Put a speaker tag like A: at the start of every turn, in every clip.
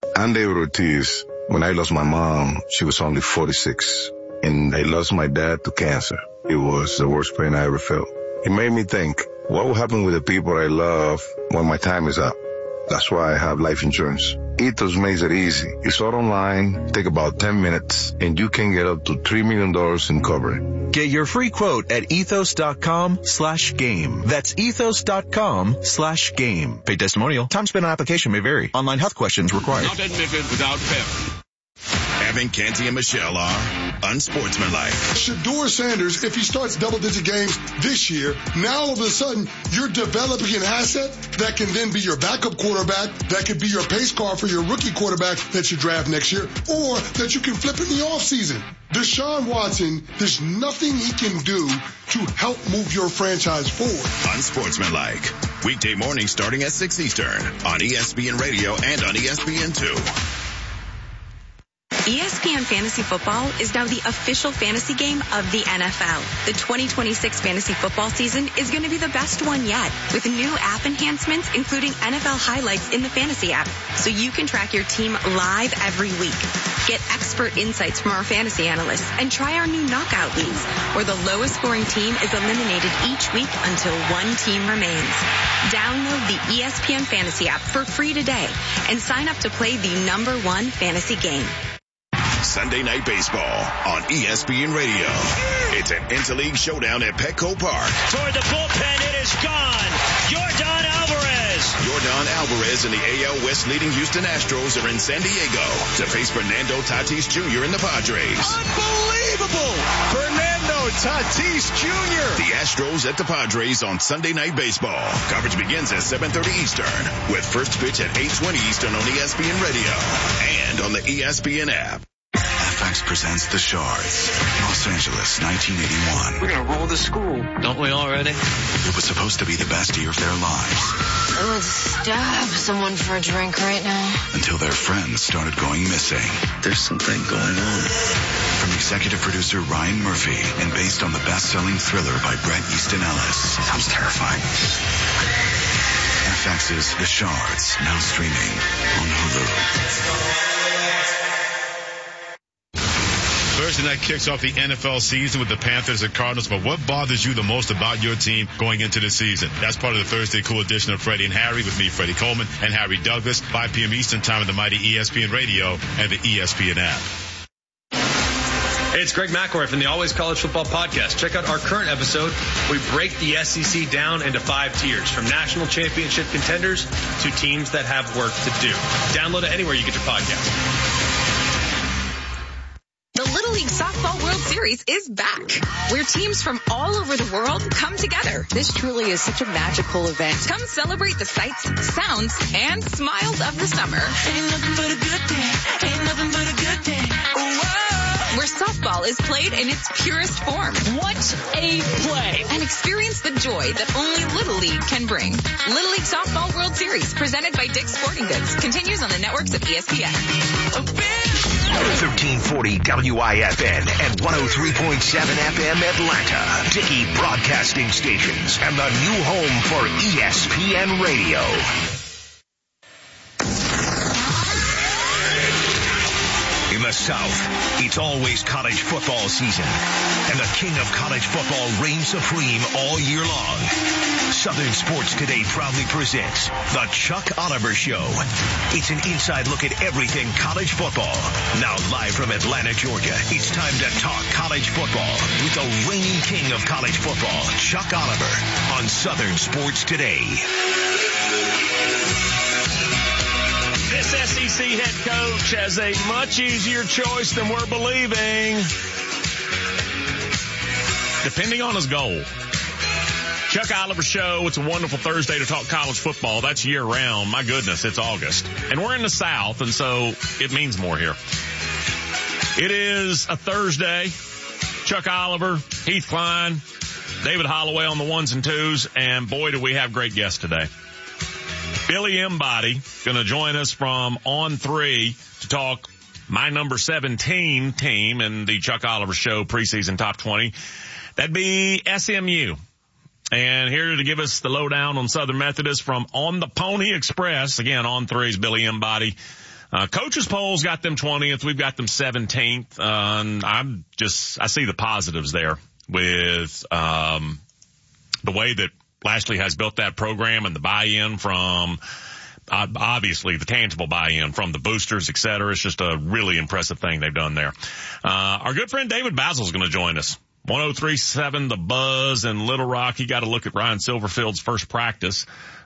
A: I'm David Ortiz. When I lost my mom, she was only 46. And I lost my dad to cancer. It was the worst pain I ever felt. It made me think, what will happen with the people I love when my time is up? That's why I have life insurance. Ethos makes it easy. It's all online, take about 10 minutes, and you can get up to $3 million in coverage.
B: Get your free quote at ethos.com/game. That's ethos.com/game. Paid testimonial. Time spent on application may vary. Online health questions required.
C: Not admitted without payment.
D: Evan, Canty, and Michelle are unsportsmanlike.
E: Shedeur Sanders, if he starts double-digit games this year, now all of a sudden you're developing an asset that can then be your backup quarterback, that could be your pace car for your rookie quarterback that you draft next year, or that you can flip in the offseason. Deshaun Watson, there's nothing he can do to help move your franchise forward.
D: Unsportsmanlike. Weekday mornings starting at 6 Eastern on ESPN Radio and on ESPN2.
F: ESPN Fantasy Football is now the official fantasy game of the NFL. The 2026 fantasy football season is going to be the best one yet, with new app enhancements, including NFL highlights in the fantasy app, so you can track your team live every week. Get expert insights from our fantasy analysts and try our new knockout leagues, where the lowest scoring team is eliminated each week until one team remains. Download the ESPN Fantasy app for free today and sign up to play the #1 fantasy game.
D: Sunday Night Baseball on ESPN Radio. It's an interleague showdown at Petco Park.
G: Toward the bullpen, it is gone. Yordan Alvarez.
D: Yordan Alvarez and the AL West leading Houston Astros are in San Diego to face Fernando Tatis Jr. and the Padres.
G: Unbelievable! Fernando Tatis Jr.
D: The Astros at the Padres on Sunday Night Baseball. Coverage begins at 7:30 Eastern with first pitch at 8:20 Eastern on ESPN Radio and on the ESPN app.
H: FX presents The Shards, Los Angeles, 1981.
I: We're gonna roll the school, don't we already?
H: It was supposed to be the best year of their lives.
J: I would stab someone for a drink right now.
H: Until their friends started going missing.
I: There's something going on.
H: From executive producer Ryan Murphy and based on the best-selling thriller by Bret Easton Ellis.
I: Sounds terrifying.
H: FX's The Shards, now streaming on Hulu.
K: Thursday night kicks off the NFL season with the Panthers and Cardinals, but what bothers you the most about your team going into the season? That's part of the Thursday Cool edition of Freddie and Harry with me, Freddie Coleman, and Harry Douglas, 5 p.m. Eastern Time on the mighty ESPN Radio and the ESPN app.
L: Hey, it's Greg McElroy from the Always College Football Podcast. Check out our current episode. We break the SEC down into 5 tiers, from national championship contenders to teams that have work to do. Download it anywhere you get your podcast.
F: The Little League Softball World Series is back, where teams from all over the world come together.
M: This truly is such a magical event.
F: Come celebrate the sights, sounds, and smiles of the summer.
N: Ain't nothing but a good day. Ain't nothing but a good day.
F: Where softball is played in its purest form.
M: What a play!
F: And experience the joy that only Little League can bring. Little League Softball World Series, presented by Dick's Sporting Goods, continues on the networks of ESPN.
O: 1340 WIFN and 103.7 FM Atlanta. Dickey Broadcasting Stations and the new home for ESPN Radio. In the South, it's always college football season, and the king of college football reigns supreme all year long. Southern Sports Today proudly presents The Chuck Oliver Show. It's an inside look at everything college football. Now live from Atlanta, Georgia, it's time to talk college football with the reigning king of college football, Chuck Oliver, on Southern Sports Today.
G: This SEC head coach has a much easier choice than we're believing, depending on his goal. Chuck Oliver Show. It's a wonderful Thursday to talk college football. That's year round. My goodness, it's August. And we're in the South, and so it means more here. It is a Thursday. Chuck Oliver, Heath Klein, David Holloway on the ones and twos, and boy, do we have great guests today. Billy Embody going to join us from On 3 to talk my number 17 team in the Chuck Oliver Show preseason top 20. That'd be SMU. And here to give us the lowdown on Southern Methodist from On the Pony Express. Again, On 3's Billy Embody. Coaches polls got them 20th. We've got them 17th. I see the positives there with, the way that Lashley has built that program and the buy-in from, obviously the tangible buy-in from the boosters, et cetera. It's just a really impressive thing they've done there. Our good friend David Basil is going to join us. 103.7 The Buzz in Little Rock. He got to look at Ryan Silverfield's first practice,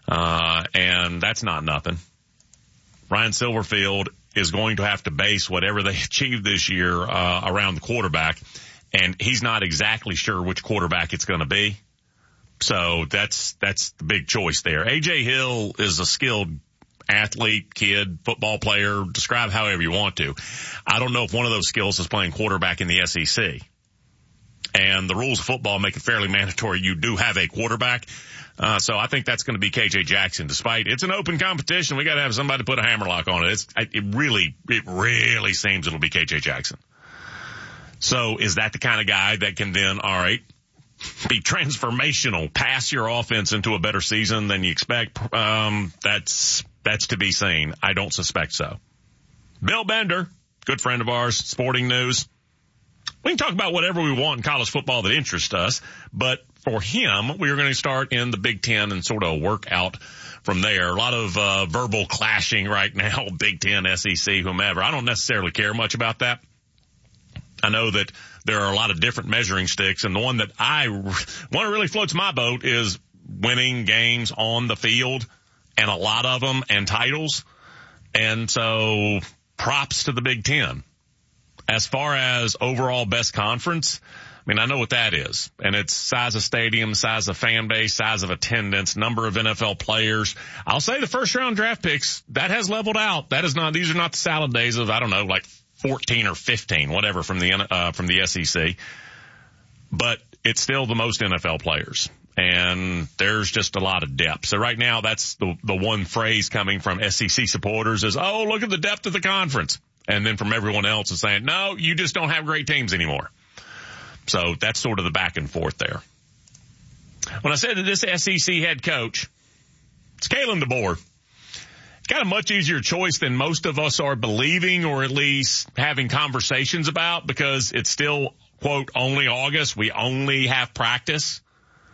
G: and that's not nothing. Ryan Silverfield is going to have to base whatever they achieve this year around the quarterback, and he's not exactly sure which quarterback it's going to be. So that's the big choice there. A.J. Hill is a skilled athlete, kid, football player, describe however you want to. I don't know if one of those skills is playing quarterback in the SEC. And the rules of football make it fairly mandatory you do have a quarterback. So I think that's going to be KJ Jackson. Despite it's an open competition, we got to have somebody put a hammerlock on it. It really seems it'll be KJ Jackson. So is that the kind of guy that can then, all right, be transformational, pass your offense into a better season than you expect? That's to be seen. I don't suspect so. Bill Bender, good friend of ours, Sporting News. We can talk about whatever we want in college football that interests us, but for him, we are going to start in the Big Ten and sort of work out from there. A lot of verbal clashing right now, Big Ten, SEC, whomever. I don't necessarily care much about that. I know that there are a lot of different measuring sticks, and the one that really floats my boat is winning games on the field, and a lot of them, and titles. And so props to the Big Ten. As far as overall best conference, I mean, I know what that is. And it's size of stadium, size of fan base, size of attendance, number of NFL players. I'll say the first round draft picks, that has leveled out. These are not the salad days of, I don't know, like 14 or 15, whatever from the SEC. But it's still the most NFL players. And there's just a lot of depth. So right now, that's the one phrase coming from SEC supporters is, oh, look at the depth of the conference. And then from everyone else is saying, no, you just don't have great teams anymore. So that's sort of the back and forth there. When I said that this SEC head coach, it's Kalen DeBoer. Got a much easier choice than most of us are believing, or at least having conversations about, because it's still, quote, only August. We only have practice.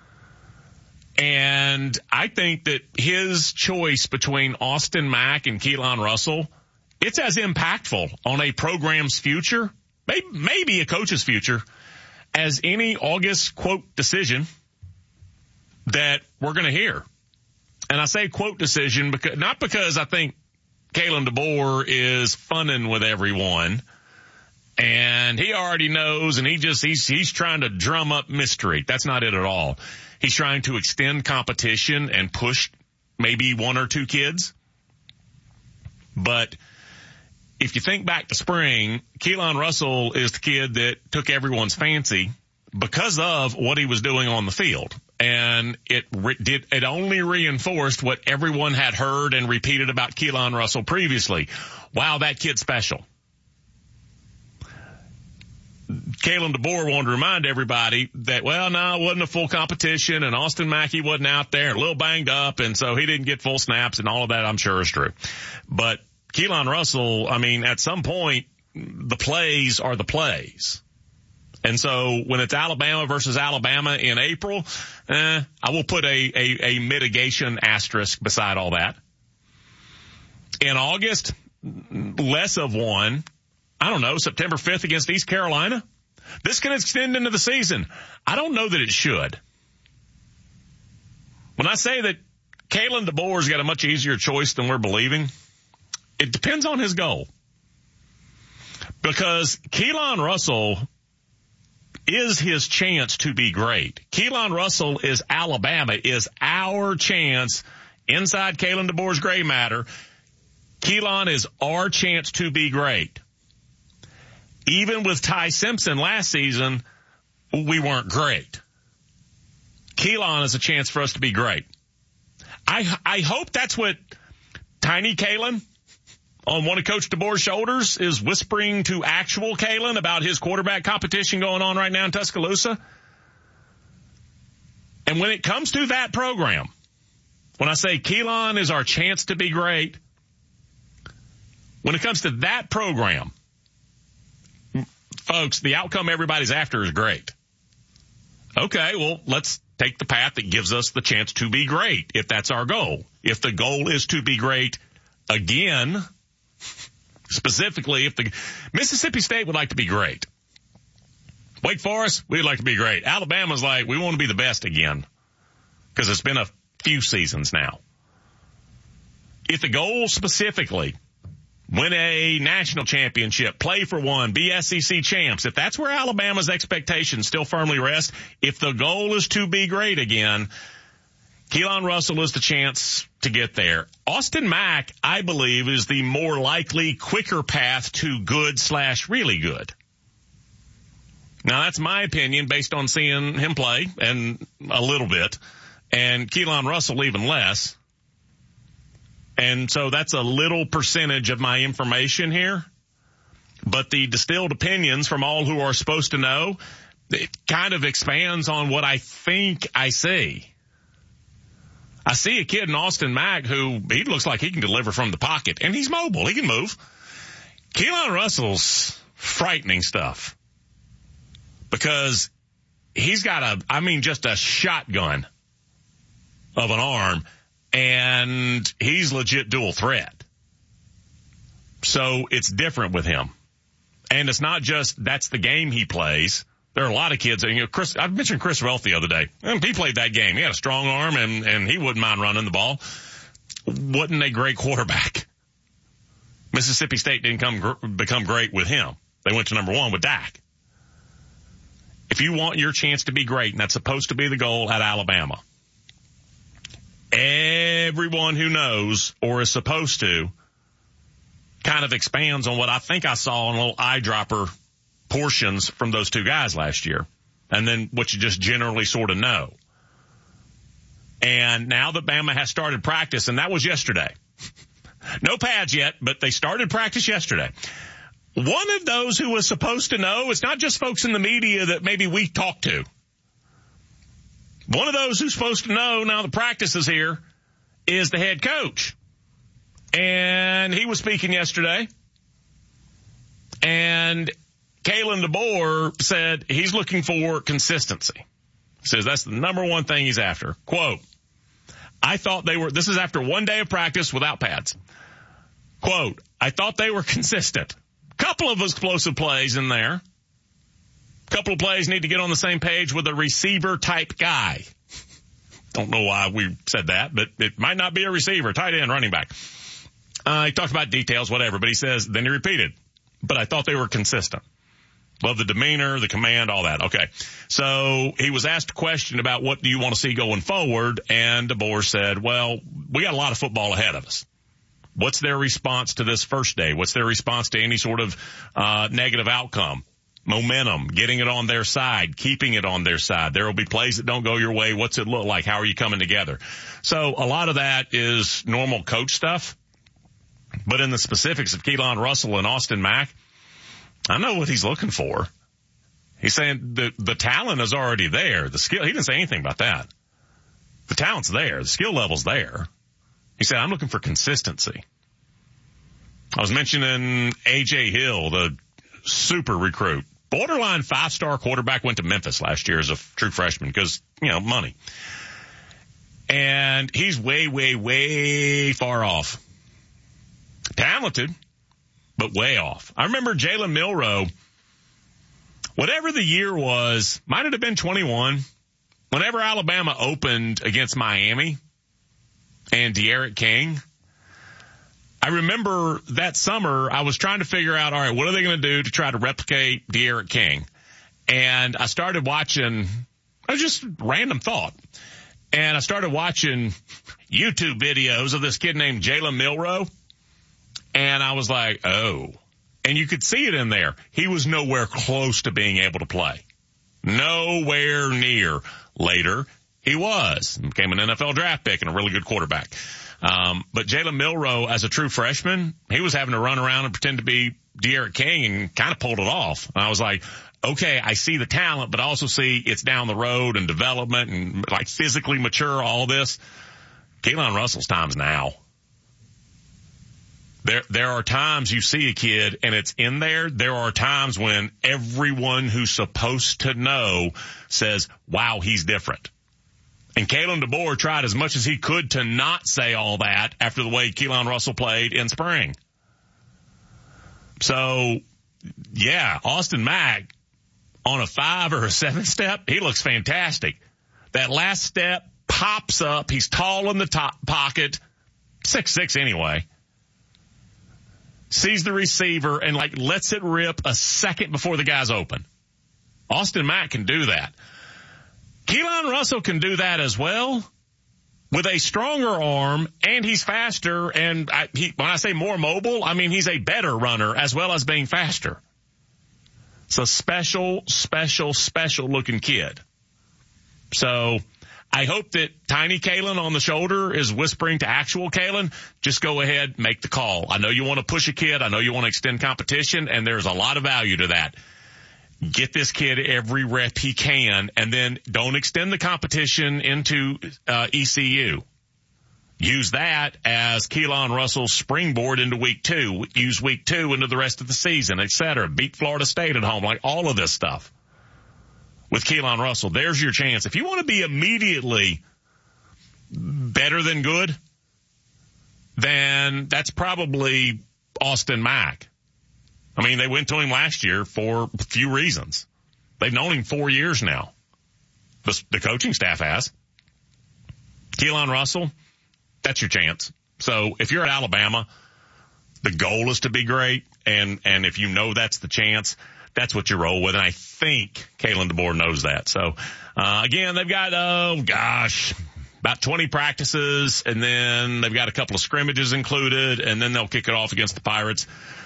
G: And I think that his choice between Austin Mack and Keelan Russell, it's as impactful on a program's future, maybe a coach's future, as any August, quote, decision that we're going to hear. And I say, quote, decision, not because I think Kalen DeBoer is funning with everyone and he already knows and he's trying to drum up mystery. That's not it at all. He's trying to extend competition and push maybe one or two kids. But if you think back to spring, Keelan Russell is the kid that took everyone's fancy because of what he was doing on the field. And it only reinforced what everyone had heard and repeated about Keelan Russell previously. Wow, that kid's special. Kalen DeBoer wanted to remind everybody that, well, no, it wasn't a full competition, and Austin Mackey wasn't out there, a little banged up, and so he didn't get full snaps, and all of that I'm sure is true. But Keelan Russell, I mean, at some point, the plays are the plays. And so when it's Alabama versus Alabama in April, I will put a mitigation asterisk beside all that. In August, less of one. I don't know, September 5th against East Carolina. This can extend into the season. I don't know that it should. When I say that Kalen DeBoer's got a much easier choice than we're believing, it depends on his goal. Because Keelan Russell is his chance to be great. Keelan Russell is Alabama, is our chance inside Kalen DeBoer's gray matter. Keelan is our chance to be great. Even with Ty Simpson last season, we weren't great. Keelan is a chance for us to be great. I hope that's what Tiny Kalen on one of Coach DeBoer's shoulders is whispering to actual Kalen about his quarterback competition going on right now in Tuscaloosa. And when it comes to that program, when I say Keelan is our chance to be great, when it comes to that program, folks, the outcome everybody's after is great. Okay, well, let's take the path that gives us the chance to be great, if that's our goal. If the goal is to be great again, specifically, if the Mississippi State would like to be great. Wake Forest, we'd like to be great. Alabama's like, we want to be the best again, because it's been a few seasons now. If the goal specifically, win a national championship, play for one, be SEC champs, if that's where Alabama's expectations still firmly rest, if the goal is to be great again, Keelan Russell is the chance to get there. Austin Mack, I believe, is the more likely, quicker path to good/really good. Now, that's my opinion based on seeing him play, and a little bit, and Keelan Russell even less. And so that's a little percentage of my information here. But the distilled opinions from all who are supposed to know, it kind of expands on what I think I see. I see a kid in Austin Mack who he looks like he can deliver from the pocket, and he's mobile. He can move. Keelan Russell's frightening stuff because he's got just a shotgun of an arm, and he's legit dual threat. So it's different with him. And it's not just that's the game he plays. There are a lot of kids. I mentioned Chris Relf the other day. He played that game. He had a strong arm, and he wouldn't mind running the ball. Wasn't a great quarterback. Mississippi State didn't become great with him. They went to number one with Dak. If you want your chance to be great, and that's supposed to be the goal at Alabama, everyone who knows or is supposed to kind of expands on what I think I saw in little eyedropper portions from those two guys last year, and then what you just generally sort of know. And now that Bama has started practice, and that was yesterday. No pads yet, but they started practice yesterday. One of those who was supposed to know, it's not just folks in the media that maybe we talk to. One of those who's supposed to know now the practice is here is the head coach. And he was speaking yesterday. And Kalen DeBoer said he's looking for consistency. He says that's the number one thing he's after. Quote, I thought this is after 1 day of practice without pads. Quote, I thought they were consistent. Couple of explosive plays in there. Couple of plays need to get on the same page with a receiver type guy. Don't know why we said that, but it might not be a receiver, tight end, running back. He talked about details, whatever, but he says, then he repeated, but I thought they were consistent. Love the demeanor, the command, all that. Okay. So he was asked a question about what do you want to see going forward, and DeBoer said, well, we got a lot of football ahead of us. What's their response to this first day? What's their response to any sort of negative outcome? Momentum, getting it on their side, keeping it on their side. There will be plays that don't go your way. What's it look like? How are you coming together? So a lot of that is normal coach stuff. But in the specifics of Keelan Russell and Austin Mack, I know what he's looking for. He's saying the talent is already there. The skill, he didn't say anything about that. The talent's there. The skill level's there. He said, I'm looking for consistency. I was mentioning A.J. Hill, the super recruit. Borderline 5-star quarterback, went to Memphis last year as a true freshman because, money. And he's way, way, way far off. Talented, but way off. I remember Jalen Milroe, whatever the year was, might it have been 21, whenever Alabama opened against Miami and De'Aaron King, I remember that summer I was trying to figure out, all right, what are they going to do to try to replicate De'Aaron King? And I started watching, it was just random thought. And I started watching YouTube videos of this kid named Jalen Milroe. And I was like, oh. And you could see it in there. He was nowhere close to being able to play. Nowhere near. Later, he was. Became an NFL draft pick and a really good quarterback. But Jalen Milroe, as a true freshman, he was having to run around and pretend to be De'Aaron King and kind of pulled it off. And I was like, okay, I see the talent, but I also see it's down the road and development and like physically mature, all this. Keelan Russell's time's now. There are times you see a kid and it's in there. There are times when everyone who's supposed to know says, wow, he's different. And Kalen DeBoer tried as much as he could to not say all that after the way Keelan Russell played in spring. So, yeah, Austin Mack on a 5 or a 7 step, he looks fantastic. That last step pops up. He's tall in the top pocket, 6'6" anyway. Sees the receiver and lets it rip a second before the guy's open. Austin Mack can do that. Keelan Russell can do that as well with a stronger arm, and he's faster. And when I say more mobile, I mean he's a better runner as well as being faster. It's a special looking kid. So I hope that tiny Kalen on the shoulder is whispering to actual Kalen, just go ahead, make the call. I know you want to push a kid. I know you want to extend competition, and there's a lot of value to that. Get this kid every rep he can, and then don't extend the competition into ECU. Use that as Keelan Russell's springboard into week 2. Use week 2 into the rest of the season, etc. Beat Florida State at home, all of this stuff. With Keelan Russell, there's your chance. If you want to be immediately better than good, then that's probably Austin Mack. I mean, they went to him last year for a few reasons. They've known him 4 years now. The coaching staff has. Keelan Russell, that's your chance. So if you're at Alabama, the goal is to be great, and if you know that's the chance, that's what you roll with. And I think Kalen DeBoer knows that. So, again, they've got, about 20 practices, and then they've got a couple of scrimmages included, and then they'll kick it off against the Pirates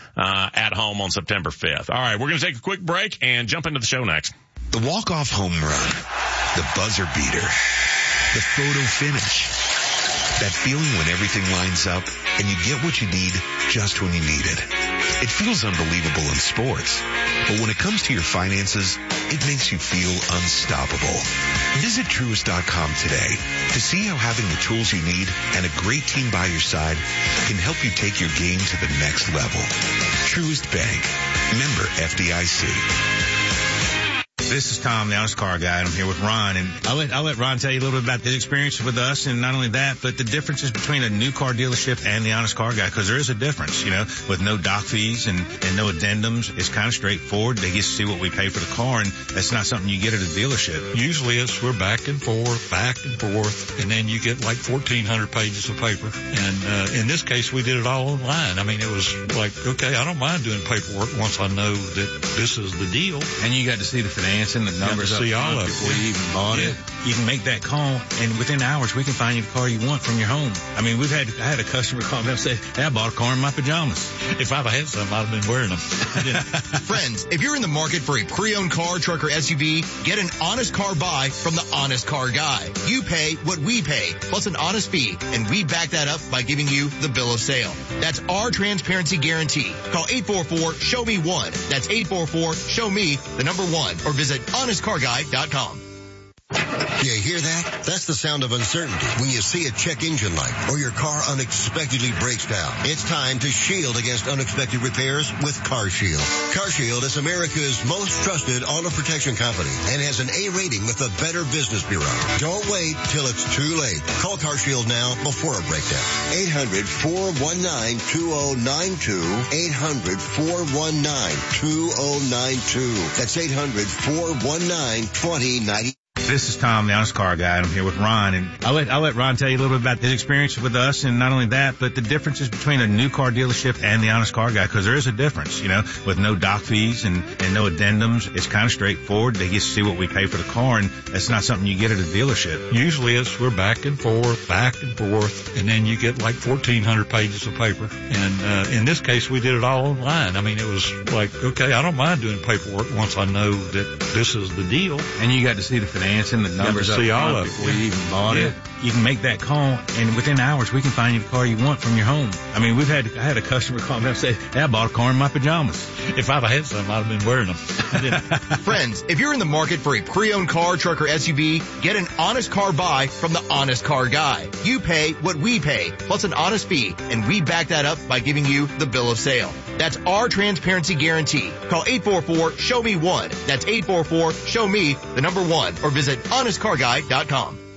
G: at home on September 5th. All right, we're going to take a quick break and jump into the show next.
H: The walk-off home run, the buzzer beater, the photo finish, that feeling when everything lines up and you get what you need just when you need it. It feels unbelievable in sports, but when it comes to your finances, it makes you feel unstoppable. Visit Truist.com today to see how having the tools you need and a great team by your side can help you take your game to the next level. Truist Bank. Member FDIC.
P: This is Tom, the Honest Car Guy, and I'm here with Ron. And I'll let Ron tell you a little bit about his experience with us, and not only that, but the differences between a new car dealership and the Honest Car Guy, because there is a difference, with no doc fees and no addendums. It's kind of straightforward. They get to see what we pay for the car, and that's not something you get at a dealership.
Q: Usually we're back and forth, and then you get 1,400 pages of paper. And in this case, we did it all online. I mean, it was okay, I don't mind doing paperwork once I know that this is the deal.
P: And you got to see the finance and the numbers up front before you even bought it. You can make that call, and within hours, we can find you the car you want from your home. I mean, I had a customer call me and say, hey, I bought a car in my pajamas.
Q: If I'd had some, I'd have been wearing them.
R: Friends, if you're in the market for a pre-owned car, truck, or SUV, get an honest car buy from the Honest Car Guy. You pay what we pay, plus an honest fee, and we back that up by giving you the bill of sale. That's our transparency guarantee. Call 844-SHOW-ME-1. That's 844-SHOW-ME, the number 1, or visit honestcarguy.com.
S: You hear that? That's the sound of uncertainty when you see a check engine light or your car unexpectedly breaks down. It's time to shield against unexpected repairs with CarShield. CarShield is America's most trusted auto protection company and has an A rating with the Better Business Bureau. Don't wait till it's too late. Call CarShield now before a breakdown. 800-419-2092. 800-419-2092. That's 800-419-2090.
P: This is Tom, the Honest Car Guy, and I'm here with Ron. And I'll let Ron tell you a little bit about his experience with us, and not only that, but the differences between a new car dealership and the Honest Car Guy, because there is a difference, with no doc fees and no addendums. It's kind of straightforward. They get to see what we pay for the car, and that's not something you get at a dealership.
Q: Usually we're back and forth, and then you get 1,400 pages of paper. And in this case, we did it all online. I mean, it was okay, I don't mind doing paperwork once I know that this is the deal.
P: And you got to see the finance can't send the numbers up.
Q: See all
P: front
Q: of it.
P: before you even bought it. You can make that call, and within hours, we can find you the car you want from your home. I mean, I had a customer call me and say, I bought a car in my pajamas.
Q: If I'd have had some, I'd have been wearing them.
R: Friends, if you're in the market for a pre-owned car, truck, or SUV, get an honest car buy from the Honest Car Guy. You pay what we pay, plus an honest fee, and we back that up by giving you the bill of sale. That's our transparency guarantee. Call 844-SHOW-ME-1. That's 844-SHOW-ME, the number 1, or visit honestcarguy.com.